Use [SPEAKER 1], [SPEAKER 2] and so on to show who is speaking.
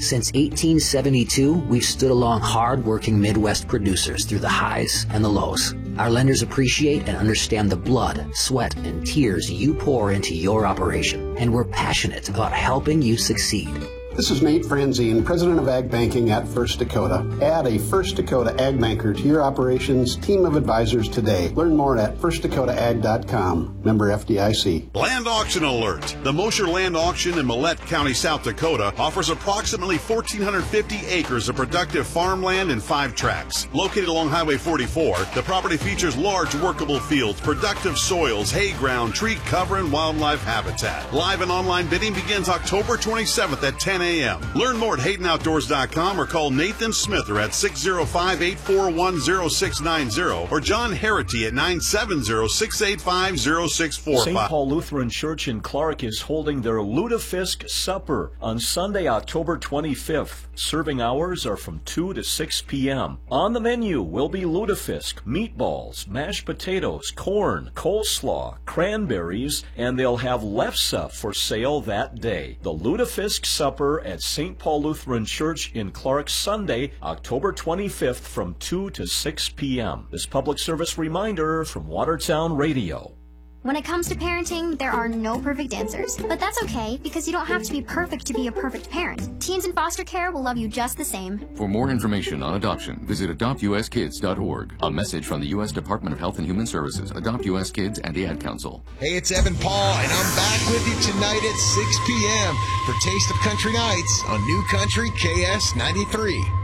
[SPEAKER 1] Since 1872, we've stood along hard-working Midwest producers through the highs and the lows. Our lenders appreciate and understand the blood, sweat, and tears you pour into your operation, and we're passionate about helping you succeed.
[SPEAKER 2] This is Nate Franzine, President of Ag Banking at First Dakota. Add a First Dakota Ag Banker to your operations team of advisors today. Learn more at firstdakotaag.com. Member FDIC.
[SPEAKER 3] Land auction alert. The Mosher Land Auction in Millette County, South Dakota offers approximately 1,450 acres of productive farmland and 5 tracts. Located along Highway 44, the property features large workable fields, productive soils, hay ground, tree cover, and wildlife habitat. Live and online bidding begins October 27th at 10 a.m. Learn more at HaydenOutdoors.com or call Nathan Smither at 605-841-0690 or John Harity at 970-685-0645.
[SPEAKER 4] St. Paul Lutheran Church in Clark is holding their Lutefisk Supper on Sunday, October 25th. Serving hours are from 2 to 6 p.m. On the menu will be lutefisk, meatballs, mashed potatoes, corn, coleslaw, cranberries, and they'll have lefse for sale that day. The Lutefisk Supper at St. Paul Lutheran Church in Clark, Sunday, October 25th from 2 to 6 p.m. This public service reminder from Watertown Radio.
[SPEAKER 5] When it comes to parenting, there are no perfect answers. But that's okay, because you don't have to be perfect to be a perfect parent. Teens in foster care will love you just the same.
[SPEAKER 6] For more information on adoption, visit adoptuskids.org. A message from the U.S. Department of Health and Human Services, Adopt U.S. Kids, and the Ad Council.
[SPEAKER 7] Hey, it's Evan Paul, and I'm back with you tonight at 6 p.m. for Taste of Country Nights on New Country KS 93.